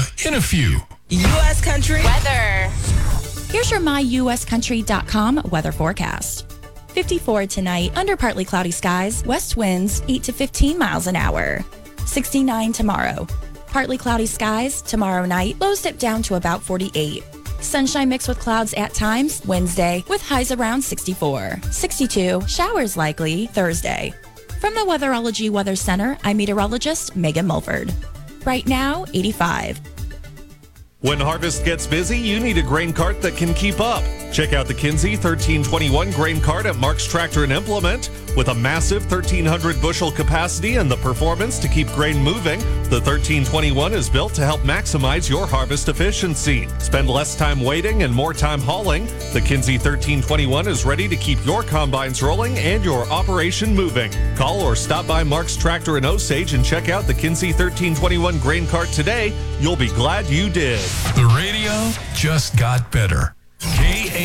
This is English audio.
in a few. U.S. Country weather. Here's your myuscountry.com weather forecast. 54 tonight, under partly cloudy skies, west winds 8 to 15 miles an hour. 69 tomorrow. Partly cloudy skies, tomorrow night, lows dip down to about 48. Sunshine mixed with clouds at times, Wednesday, with highs around 64. 62, showers likely, Thursday. From the Weatherology Weather Center, I'm meteorologist Megan Mulford. Right now, 85. When harvest gets busy, you need a grain cart that can keep up. Check out the Kinsey 1321 grain cart at Mark's Tractor and Implement. With a massive 1,300 bushel capacity and the performance to keep grain moving, the 1321 is built to help maximize your harvest efficiency. Spend less time waiting and more time hauling. The Kinsey 1321 is ready to keep your combines rolling and your operation moving. Call or stop by Mark's Tractor in Osage and check out the Kinsey 1321 grain cart today. You'll be glad you did. The radio just got better.